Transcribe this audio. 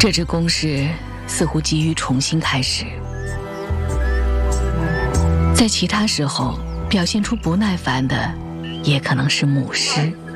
这只公狮似乎急于重新开始，在其他时候表现出不耐烦的也可能是母狮。